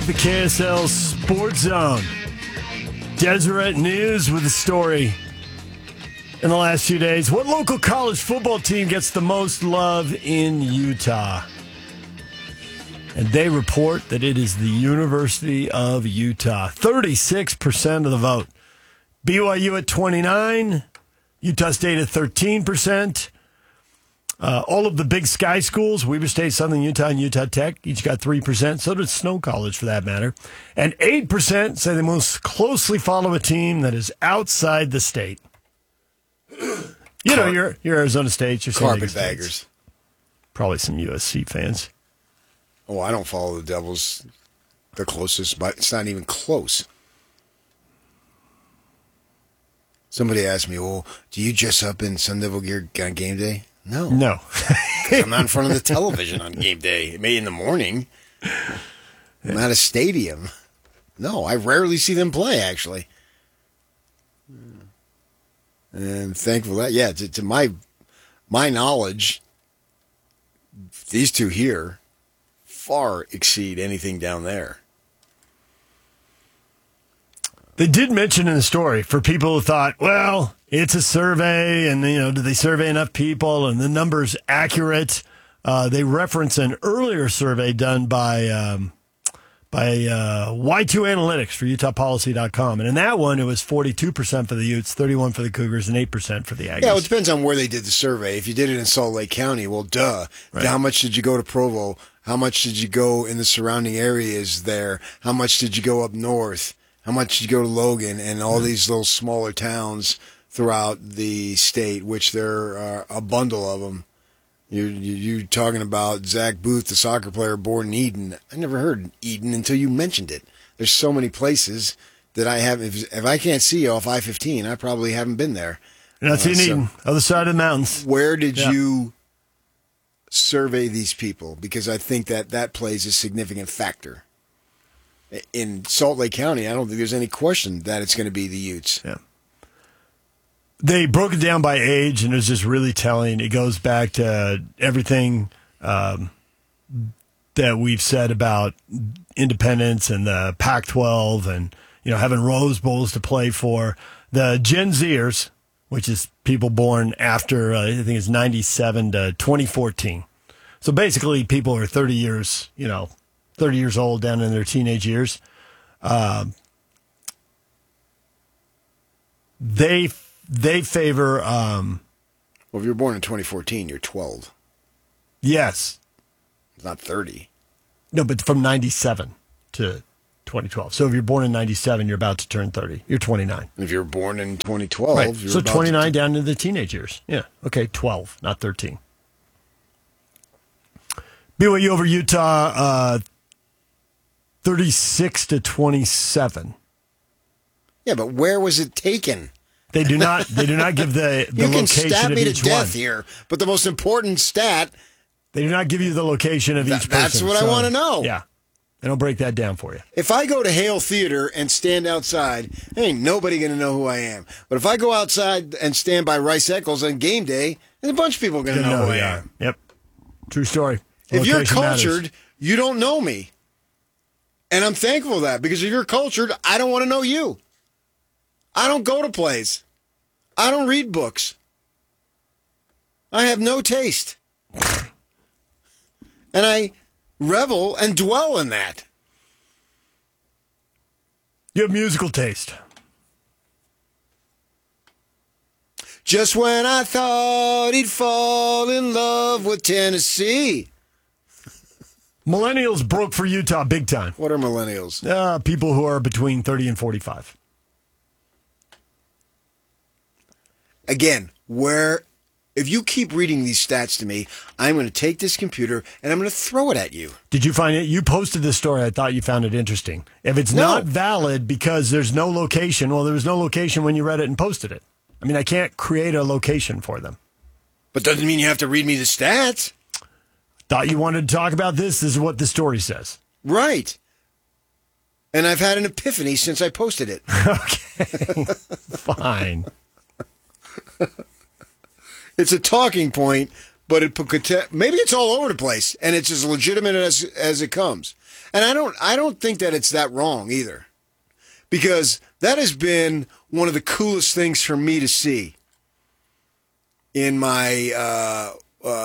the KSL Sports Zone. Deseret News with a story in the last few days. What local college football team gets the most love in Utah? And they report that it is the University of Utah. 36% of the vote. BYU at 29%. Utah State at 13%. All of the Big Sky schools, Weber State, Southern Utah, and Utah Tech, each got 3%. So did Snow College, for that matter. And 8% say they most closely follow a team that is outside the state. You know, your Arizona State, your Carpetbaggers. Probably some USC fans. Oh, I don't follow the Devils the closest, but it's not even close. Somebody asked me, well, do you dress up in Sun Devil gear on game day? No. No. I'm not in front of the television on game day. Maybe in the morning. I'm at a stadium. No, I rarely see them play, actually. And thankful that, yeah, to my knowledge, these two here far exceed anything down there. They did mention in the story, for people who thought, well, it's a survey, and, you know, do they survey enough people, and the number's accurate? They reference an earlier survey done by Y2 Analytics for UtahPolicy.com. And in that one, it was 42% for the Utes, 31% for the Cougars, and 8% for the Aggies. Yeah, well, it depends on where they did the survey. If you did it in Salt Lake County, well, duh. Right. How much did you go to Provo? How much did you go in the surrounding areas there? How much did you go up north? How much did you go to Logan and all these little smaller towns throughout the state, which there are a bundle of them? You're talking about Zach Booth, the soccer player born in Eden. I never heard Eden until you mentioned it. There's so many places that I haven't. If I can't see you off I-15, I probably haven't been there. You're not seeing Eden, other side of the mountains. Where did you survey these people? Because I think that plays a significant factor. In Salt Lake County, I don't think there's any question that it's going to be the Utes. Yeah. They broke it down by age, and it's just really telling. It goes back to everything that we've said about independence and the Pac-12 and, you know, having Rose Bowls to play for. The Gen Zers, which is people born after, I think it's 97 to 2014. So basically people are 30 years, 30 years old down in their teenage years. They favor. Well, if you're born in 2014, you're 12. Yes. Not 30. No, but from 97 to 2012. So if you're born in 97, you're about to turn 30. You're 29. If you're born in 2012, right. You're so about 29 down to the teenage years. Yeah. Okay, 12, not 13. BYU over Utah, 36 to 27. Yeah, but where was it taken? They do not give the you can location stab of me each to death one. here, but the most important stat. They do not give you the location of each person. That's what I want to know. Yeah. They don't break that down for you. If I go to Hale Theater and stand outside, ain't nobody going to know who I am. But if I go outside and stand by Rice Eccles on game day, there's a bunch of people going to know who I am. Yep. True story. If you're Location cultured, matters. you don't know me. And I'm thankful for that, because if you're cultured, I don't want to know you. I don't go to plays. I don't read books. I have no taste. And I revel and dwell in that. You have musical taste. Just when I thought he'd fall in love with Tennessee. Millennials broke for Utah big time. What are millennials? People who are between 30 and 45. Again, if you keep reading these stats to me, I'm going to take this computer and I'm going to throw it at you. Did you find it? You posted this story. I thought you found it interesting. If it's not valid because there's no location, well, there was no location when you read it and posted it. I mean, I can't create a location for them. But doesn't mean you have to read me the stats. Thought you wanted to talk about this. This is what the story says. Right. And I've had an epiphany since I posted it. Okay. Fine. It's a talking point, but maybe it's all over the place, and it's as legitimate as it comes. And I don't think that it's that wrong either, because that has been one of the coolest things for me to see in my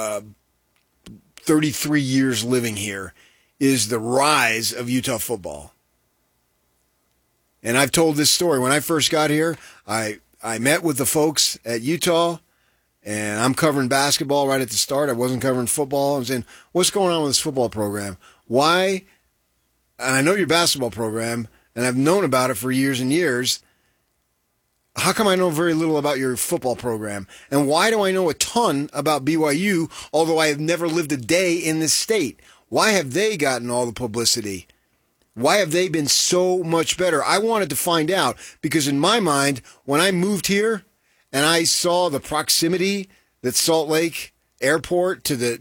33 years living here, is the rise of Utah football. And I've told this story. When I first got here, I met with the folks at Utah, and I'm covering basketball right at the start. I wasn't covering football. I was saying, what's going on with this football program? Why? And I know your basketball program, and I've known about it for years and years. How come I know very little about your football program? And why do I know a ton about BYU, although I have never lived a day in this state? Why have they gotten all the publicity? Why have they been so much better? I wanted to find out, because in my mind, when I moved here and I saw the proximity that Salt Lake Airport to the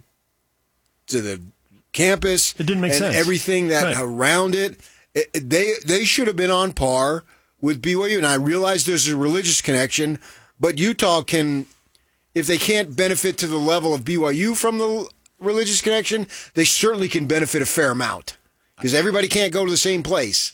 campus, it didn't make and sense. Everything that around it, they should have been on par with BYU. And I realize there's a religious connection, but Utah can, if they can't benefit to the level of BYU from the religious connection, they certainly can benefit a fair amount, because everybody can't go to the same place.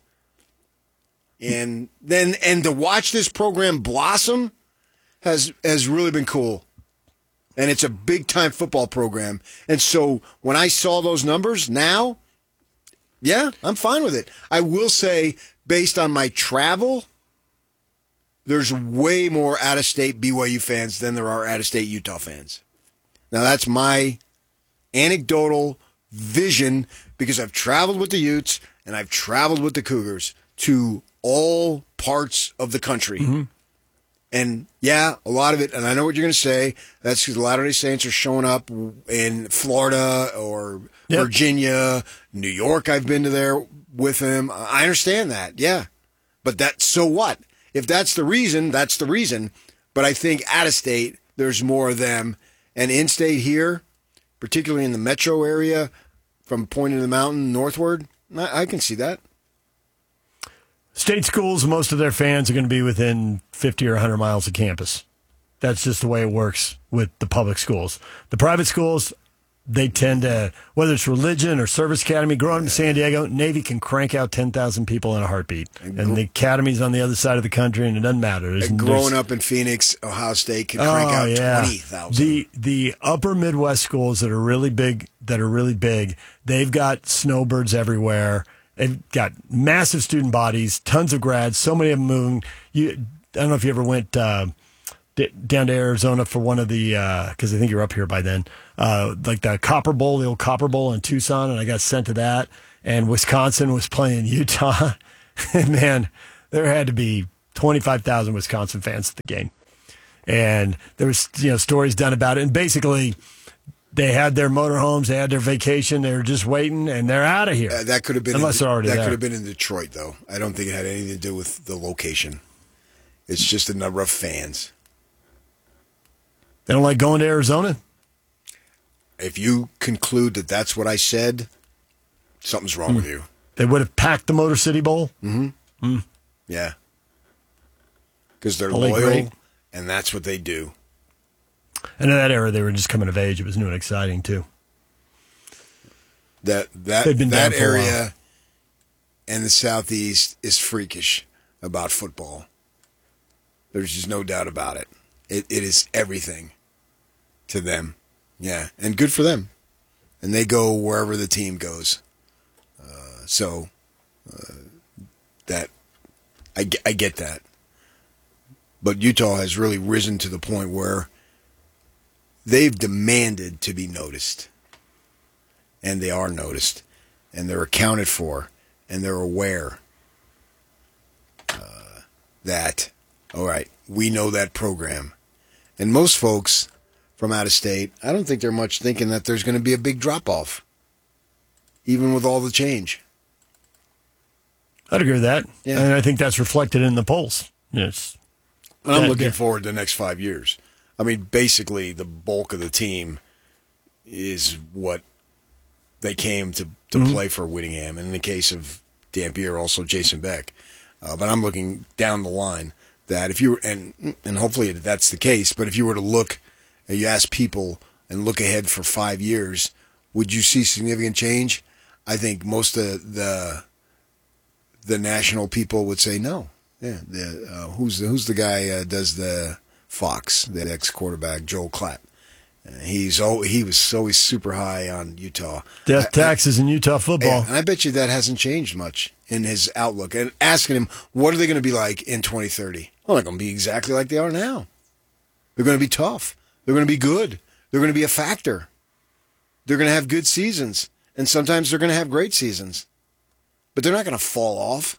And to watch this program blossom has really been cool. And it's a big-time football program. And so when I saw those numbers now, yeah, I'm fine with it. I will say, based on my travel, there's way more out-of-state BYU fans than there are out-of-state Utah fans. Now, that's my anecdotal vision, because I've traveled with the Utes and I've traveled with the Cougars to all parts of the country. Mm-hmm. And yeah, a lot of it, and I know what you're going to say, that's because the Latter-day Saints are showing up in Florida or Virginia, New York. I've been to there with them. I understand that, yeah. But so what? If that's the reason, that's the reason. But I think out-of-state, there's more of them. And in-state here, particularly in the metro area, from Point of the Mountain northward, I can see that. State schools, most of their fans are going to be within 50 or 100 miles of campus. That's just the way it works with the public schools. The private schools, they tend to, whether it's religion or service academy, growing up in San Diego, Navy can crank out 10,000 people in a heartbeat. And the academy's on the other side of the country, and it doesn't matter. Growing up in Phoenix, Ohio State can crank out 20,000. The upper Midwest schools that are really big, they've got snowbirds everywhere. They've got massive student bodies, tons of grads, so many of them moving. I don't know if you ever went down to Arizona for one of the, because I think you're up here by then, like the Copper Bowl, the old Copper Bowl in Tucson, and I got sent to that. And Wisconsin was playing Utah. And man, there had to be 25,000 Wisconsin fans at the game. And there was, stories done about it. And basically, they had their motorhomes, they had their vacation, they were just waiting, and they're out of here. That could have been unless they're already there. That could have been in Detroit, though. I don't think it had anything to do with the location. It's just a number of fans. They don't like going to Arizona? If you conclude that that's what I said, something's wrong with you. They would have packed the Motor City Bowl? Mm-hmm. Yeah. Because they're loyal, and that's what they do. And in that era, they were just coming of age. It was new and exciting, too. That area and the Southeast is freakish about football. There's just no doubt about it. It is everything to them. Yeah, and good for them. And they go wherever the team goes. That I get that. But Utah has really risen to the point where they've demanded to be noticed. And they are noticed. And they're accounted for. And they're aware that, all right, we know that program. And most folks from out of state, I don't think they're much thinking that there's going to be a big drop-off, even with all the change. I'd agree with that. Yeah. And I think that's reflected in the polls. Yes. And I'm looking forward to the next 5 years. I mean, basically, the bulk of the team is what they came to play for Whittingham. And in the case of Dampier, also Jason Beck. But I'm looking down the line that if you were, and hopefully that's the case, but if you were to look, you ask people and look ahead for 5 years, would you see significant change? I think most of the national people would say no. Yeah, who's the guy does the Fox, the ex-quarterback, Joel Klatt. He was always super high on Utah. Death taxes in Utah football. Yeah, and I bet you that hasn't changed much in his outlook. And asking him, what are they going to be like in 2030? Well, they're going to be exactly like they are now. They're going to be tough. They're going to be good. They're going to be a factor. They're going to have good seasons. And sometimes they're going to have great seasons. But they're not going to fall off.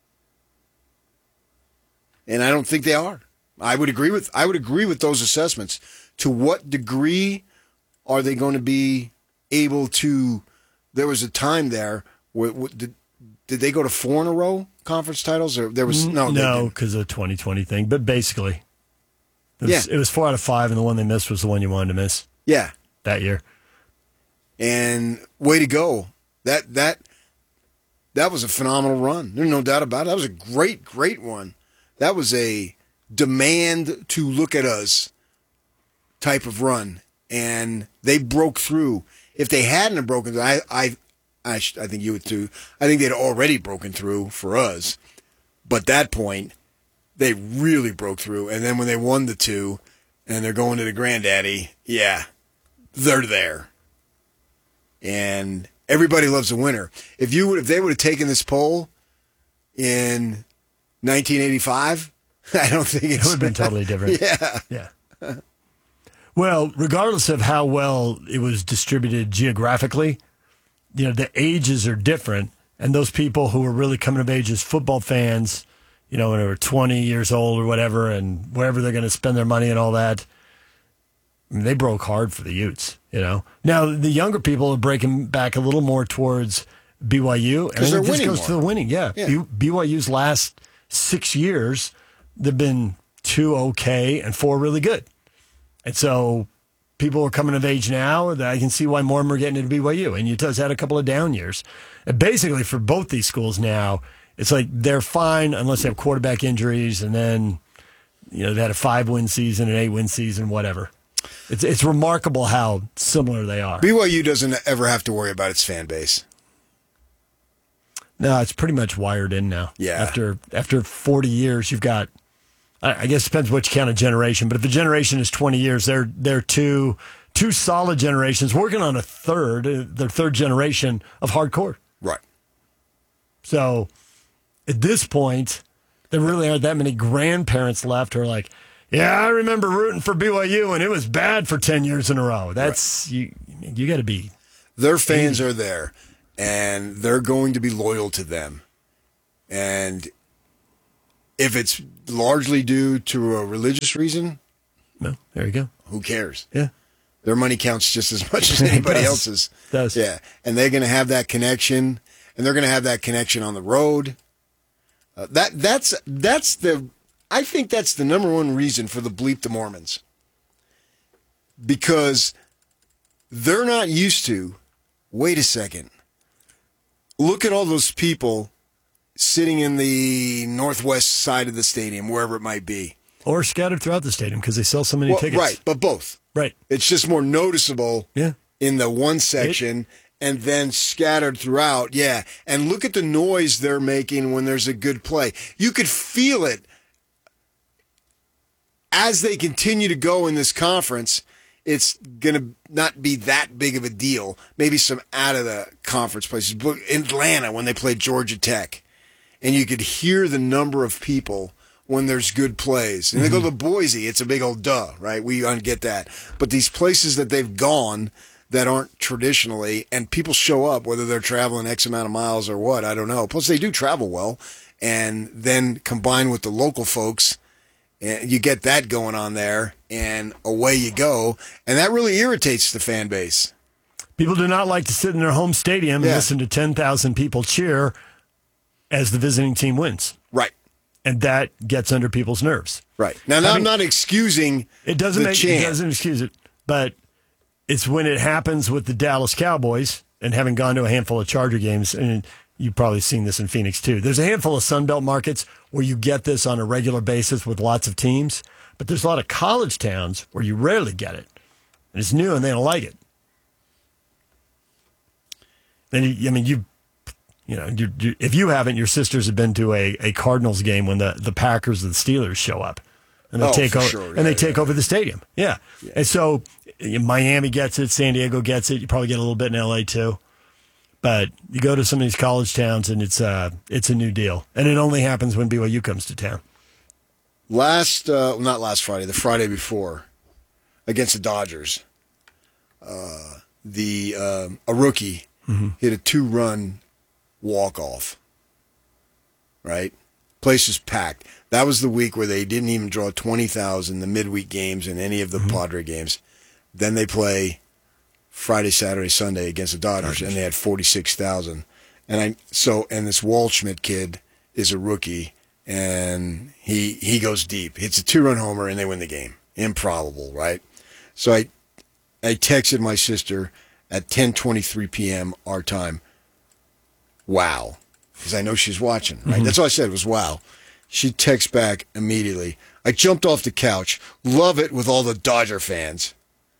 And I don't think they are. I would agree with those assessments. To what degree are they going to be able to? There was a time there where did they go to 4 in a row conference titles, or there was no because of the 2020 thing. But basically, it was 4 out of 5, and the one they missed was the one you wanted to miss. Yeah, that year. And way to go! That was a phenomenal run. There's no doubt about it. That was a great one. That was a demand to look at us type of run, and they broke through. If they hadn't have broken through, I think you would too. I think they'd already broken through for us, but that point they really broke through. And then when they won the 2, and they're going to the granddaddy, yeah, they're there. And everybody loves a winner. If they would have taken this poll in 1985, I don't think it would have been totally different. Yeah. Well, regardless of how well it was distributed geographically, the ages are different. And those people who were really coming of age as football fans, when they were 20 years old or whatever, and wherever they're going to spend their money and all that, they broke hard for the Utes, Now, the younger people are breaking back a little more towards BYU. And I think this goes to the winning, yeah. BYU's last 6 years, they've been 2 okay and 4 really good. And so people are coming of age now. I can see why more of them are getting into BYU. And Utah's had a couple of down years. And basically, for both these schools now, it's like they're fine unless they have quarterback injuries. And then, they had a 5-win season, an 8-win season, whatever. It's remarkable how similar they are. BYU doesn't ever have to worry about its fan base. No, it's pretty much wired in now. Yeah. After 40 years, you've got, I guess it depends what you count a generation, but if the generation is 20 years, they're two solid generations working on their third generation of hardcore. Right. So at this point, there really aren't that many grandparents left who are like, yeah, I remember rooting for BYU and it was bad for 10 years in a row. That's right. You got to be. Their fans are there and they're going to be loyal to them. And if it's largely due to a religious reason, well, there you go. Who cares? Yeah. Their money counts just as much as anybody else's. It does. Yeah. And they're going to have that connection, and they're going to have that connection on the road. I think that's the number one reason for the Bleep the Mormons. Because they're not used to, wait a second, look at all those people sitting in the northwest side of the stadium, wherever it might be. Or scattered throughout the stadium because they sell so many tickets. Right, but both. Right. It's just more noticeable in the one section and then scattered throughout. Yeah, and look at the noise they're making when there's a good play. You could feel it as they continue to go in this conference. It's going to not be that big of a deal. Maybe some out of the conference places. But Atlanta, when they played Georgia Tech, and you could hear the number of people when there's good plays. And they go to Boise, it's a big old duh, right? We get that. But these places that they've gone that aren't traditionally, and people show up, whether they're traveling X amount of miles or what, I don't know. Plus, they do travel well. And then combined with the local folks, and you get that going on there, and away you go. And that really irritates the fan base. People do not like to sit in their home stadium and listen to 10,000 people cheer as the visiting team wins. Right. And that gets under people's nerves. Right. Now I'm not excusing it doesn't excuse it, but it's when it happens with the Dallas Cowboys, and having gone to a handful of Charger games, and you've probably seen this in Phoenix too. There's a handful of Sunbelt markets where you get this on a regular basis with lots of teams, but there's a lot of college towns where you rarely get it. and it's new, and they don't like it. And if you haven't, your sisters have been to a Cardinals game when the Packers and the Steelers show up, and they take over, sure. and they take over the stadium. Yeah. And so Miami gets it, San Diego gets it. You probably get a little bit in LA too. But you go to some of these college towns, and it's a new deal, and it only happens when BYU comes to town. Not last Friday, the Friday before, against the Dodgers, a rookie hit a 2-run walk-off, right? Place was packed. That was the week where they didn't even draw 20,000, the midweek games in any of the Padre games. Then they play Friday, Saturday, Sunday against the Dodgers, and they had 46,000. And this Waldschmidt kid is a rookie, and he goes deep, hits a 2-run homer, and they win the game. Improbable, right? So I texted my sister at 10:23 p.m. our time. Wow, because I know she's watching, right? That's all I said was wow. She texts back immediately. I jumped off the couch. Love it with all the Dodger fans.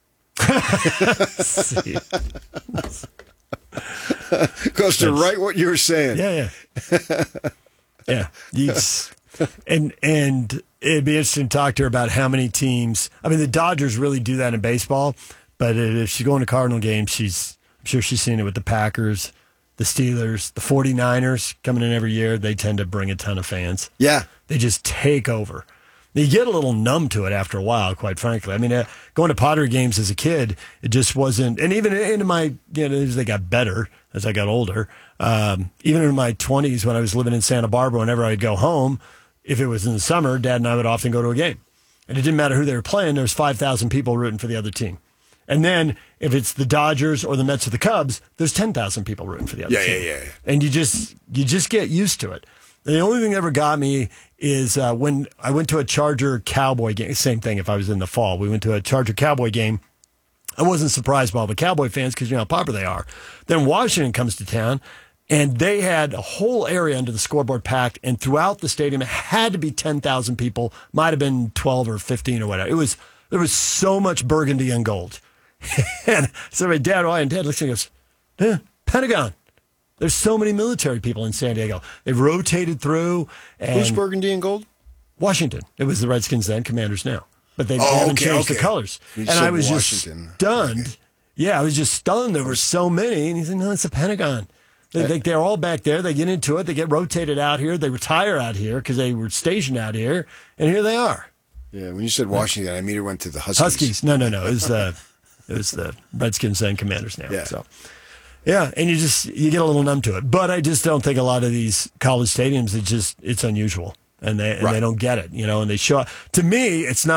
Goes to right what you were saying. Yeah. Yeah. And it'd be interesting to talk to her about how many teams. I mean, the Dodgers really do that in baseball, but if she's going to Cardinal games, I'm sure she's seen it with the Packers, the Steelers, the 49ers coming in every year. They tend to bring a ton of fans. Yeah. They just take over. You get a little numb to it after a while, quite frankly. I mean, going to Padre games as a kid, it just wasn't. And even into my, as they got better as I got older, even in my 20s when I was living in Santa Barbara, whenever I'd go home, if it was in the summer, Dad and I would often go to a game. And it didn't matter who they were playing, there was 5,000 people rooting for the other team. And then if it's the Dodgers or the Mets or the Cubs, there's 10,000 people rooting for the other team. Yeah. And you just get used to it. The only thing that ever got me is when I went to a Charger Cowboy game. Same thing if I was in the fall. We went to a Charger Cowboy game. I wasn't surprised by all the Cowboy fans because you know how popular they are. Then Washington comes to town, and they had a whole area under the scoreboard packed, and throughout the stadium, it had to be 10,000 people. Might have been 12 or 15 or whatever. There was so much burgundy and gold. And so my dad looks and goes, Pentagon. There's so many military people in San Diego. They've rotated through. And who's burgundy and gold? Washington. It was the Redskins then, Commanders now. But they haven't changed the colors. And I was Washington. Just stunned. Okay. Yeah, I was just stunned. There were so many. And he said, no, it's the Pentagon. They're all back there. They get into it. They get rotated out here. They retire out here because they were stationed out here. And here they are. Yeah, when you said Washington, I immediately went to the Huskies. Huskies. No. It was the Redskins and Commanders now. Yeah. So. Yeah, and you get a little numb to it. But I just don't think a lot of these college stadiums, it's unusual. And they don't get it, and they show up. To me, it's not.